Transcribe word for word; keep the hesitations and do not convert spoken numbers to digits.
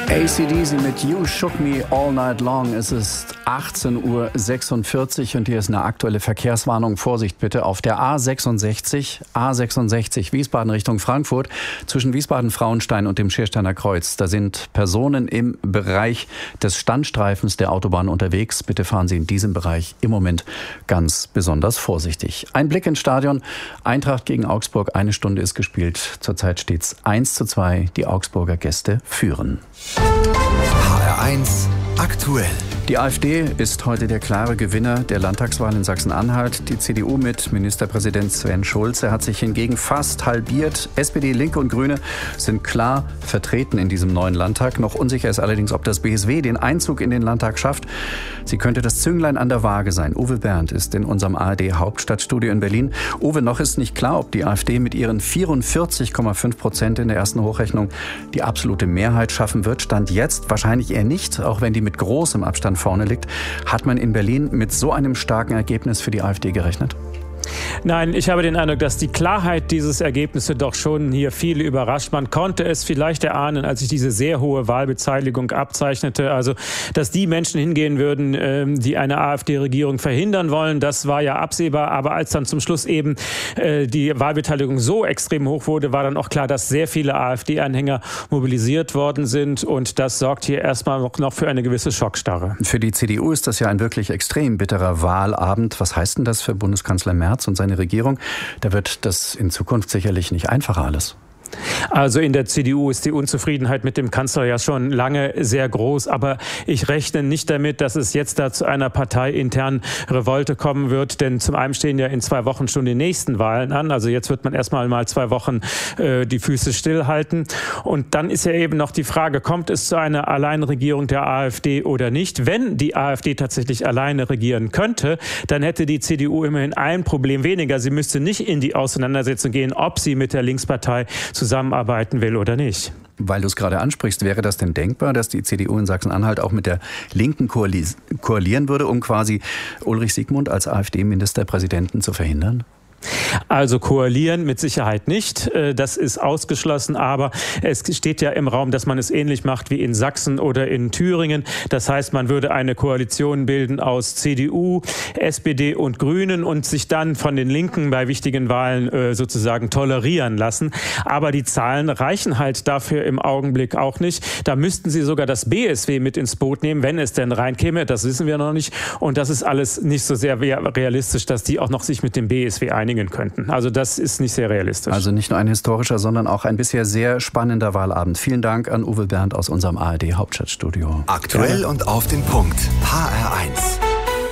A C D C mit You Shook Me All Night Long. Es ist achtzehn Uhr sechsundvierzig und hier ist eine aktuelle Verkehrswarnung. Vorsicht bitte auf der A sechsundsechzig, A sechsundsechzig Wiesbaden Richtung Frankfurt zwischen Wiesbaden-Frauenstein und dem Schiersteiner Kreuz. Da sind Personen im Bereich des Standstreifens der Autobahn unterwegs. Bitte fahren Sie in diesem Bereich im Moment ganz besonders vorsichtig. Ein Blick ins Stadion. Eintracht gegen Augsburg. Eine Stunde ist gespielt. Zurzeit steht es eins zu zwei. Die Augsburger Gäste führen. H R eins aktuell. Die AfD ist heute der klare Gewinner der Landtagswahl in Sachsen-Anhalt. Die C D U mit Ministerpräsident Sven Schulze hat sich hingegen fast halbiert. S P D, Linke und Grüne sind klar vertreten in diesem neuen Landtag. Noch unsicher ist allerdings, ob das B S W den Einzug in den Landtag schafft. Sie könnte das Zünglein an der Waage sein. Uwe Berndt ist in unserem A R D-Hauptstadtstudio in Berlin. Uwe, noch ist nicht klar, ob die AfD mit ihren vierundvierzig Komma fünf Prozent in der ersten Hochrechnung die absolute Mehrheit schaffen wird. Stand jetzt wahrscheinlich eher nicht, auch wenn die mit großem Abstand vorne liegt. Hat man in Berlin mit so einem starken Ergebnis für die AfD gerechnet? Nein, ich habe den Eindruck, dass die Klarheit dieses Ergebnisses doch schon hier viele überrascht. Man konnte es vielleicht erahnen, als sich diese sehr hohe Wahlbeteiligung abzeichnete. Also, dass die Menschen hingehen würden, die eine AfD-Regierung verhindern wollen, das war ja absehbar. Aber als dann zum Schluss eben die Wahlbeteiligung so extrem hoch wurde, war dann auch klar, dass sehr viele AfD-Anhänger mobilisiert worden sind. Und das sorgt hier erstmal noch für eine gewisse Schockstarre. Für die C D U ist das ja ein wirklich extrem bitterer Wahlabend. Was heißt denn das für Bundeskanzler Merz und seine Regierung? Da wird das in Zukunft sicherlich nicht einfacher alles. Also in der C D U ist die Unzufriedenheit mit dem Kanzler ja schon lange sehr groß. Aber ich rechne nicht damit, dass es jetzt da zu einer parteiinternen Revolte kommen wird. Denn zum einen stehen ja in zwei Wochen schon die nächsten Wahlen an. Also jetzt wird man erstmal mal zwei Wochen äh, die Füße stillhalten. Und dann ist ja eben noch die Frage, kommt es zu einer Alleinregierung der AfD oder nicht? Wenn die AfD tatsächlich alleine regieren könnte, dann hätte die C D U immerhin ein Problem weniger. Sie müsste nicht in die Auseinandersetzung gehen, ob sie mit der Linkspartei zusammenarbeiten will oder nicht. Weil du es gerade ansprichst, wäre das denn denkbar, dass die C D U in Sachsen-Anhalt auch mit der Linken koalieren würde, um quasi Ulrich Siegmund als AfD-Ministerpräsidenten zu verhindern? Also koalieren mit Sicherheit nicht, das ist ausgeschlossen, aber es steht ja im Raum, dass man es ähnlich macht wie in Sachsen oder in Thüringen. Das heißt, man würde eine Koalition bilden aus C D U, S P D und Grünen und sich dann von den Linken bei wichtigen Wahlen sozusagen tolerieren lassen. Aber die Zahlen reichen halt dafür im Augenblick auch nicht. Da müssten sie sogar das B S W mit ins Boot nehmen, wenn es denn reinkäme. Das wissen wir noch nicht. Und das ist alles nicht so sehr realistisch, dass die auch noch sich mit dem B S W einigen könnten. Also das ist nicht sehr realistisch. Also nicht nur ein historischer, sondern auch ein bisher sehr spannender Wahlabend. Vielen Dank an Uwe Berndt aus unserem A R D-Hauptstadtstudio. Aktuell ja. Und auf den Punkt. H R eins.